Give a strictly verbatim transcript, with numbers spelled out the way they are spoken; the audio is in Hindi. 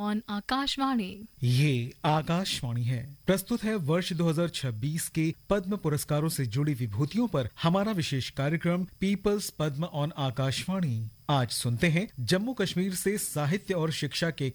ऑन आकाशवाणी। ये आकाशवाणी है। प्रस्तुत है वर्ष दो हज़ार छब्बीस के पद्म पुरस्कारों से जुड़ी विभूतियों पर हमारा विशेष कार्यक्रम पीपल्स पद्म ऑन आकाशवाणी। आज सुनते हैं जम्मू कश्मीर से साहित्य और शिक्षा के